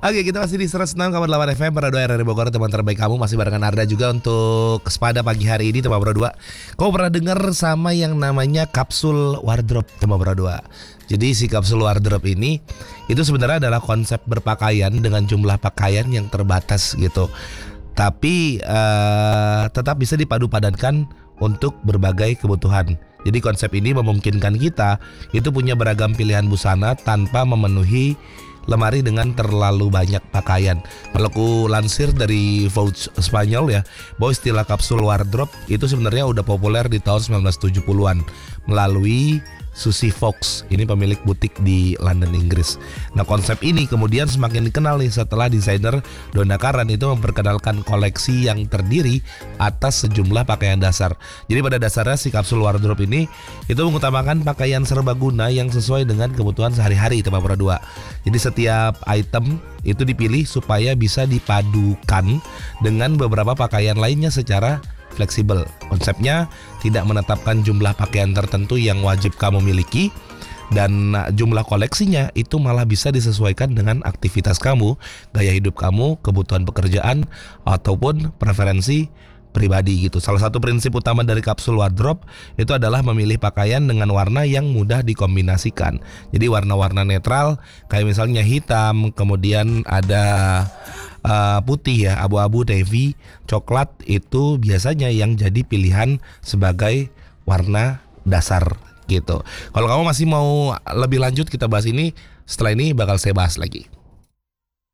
Oke, kita masih di 106,8 FM Pro 2 RRI Bogor, teman terbaik kamu. Masih barengan Arda juga untuk Sepada pagi hari ini, teman Pro 2. Kau pernah dengar sama yang namanya kapsul wardrobe, teman Pro 2? Jadi si kapsul wardrobe ini itu sebenarnya adalah konsep berpakaian dengan jumlah pakaian yang terbatas gitu. Tapi tetap bisa dipadu-padankan untuk berbagai kebutuhan. Jadi konsep ini memungkinkan kita itu punya beragam pilihan busana tanpa memenuhi lemari dengan terlalu banyak pakaian. Kalau aku lansir dari Vogue Spanyol ya, bahwa istilah kapsul wardrobe itu sebenarnya udah populer di tahun 1970-an melalui Susie Fox, ini pemilik butik di London, Inggris. Nah, konsep ini kemudian semakin dikenal nih setelah desainer Donna Karan itu memperkenalkan koleksi yang terdiri atas sejumlah pakaian dasar. Jadi pada dasarnya si kapsul wardrobe ini itu mengutamakan pakaian serbaguna yang sesuai dengan kebutuhan sehari-hari, teman Pro 2. Jadi setiap item itu dipilih supaya bisa dipadukan dengan beberapa pakaian lainnya secara fleksibel. Konsepnya tidak menetapkan jumlah pakaian tertentu yang wajib kamu miliki, dan jumlah koleksinya itu malah bisa disesuaikan dengan aktivitas kamu, gaya hidup kamu, kebutuhan pekerjaan, ataupun preferensi pribadi gitu. Salah satu prinsip utama dari kapsul wardrobe itu adalah memilih pakaian dengan warna yang mudah dikombinasikan. Jadi warna-warna netral kayak misalnya hitam, kemudian ada putih ya, abu-abu, navy, coklat, itu biasanya yang jadi pilihan sebagai warna dasar gitu. Kalau kamu masih mau lebih lanjut kita bahas ini, setelah ini bakal saya bahas lagi.